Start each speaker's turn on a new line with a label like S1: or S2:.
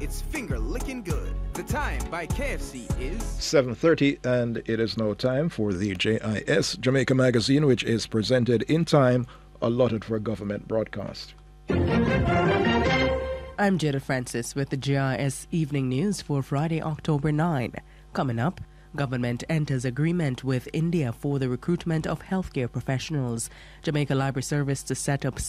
S1: it's finger licking good. The Time by KFC is
S2: 7:30, and it is now time for the JIS Jamaica Magazine, which is presented in time, allotted for government broadcast.
S3: I'm Jada Francis with the JIS Evening News for Friday, October 9. Coming up, government enters agreement with India for the recruitment of healthcare professionals. Jamaica Library Service to set up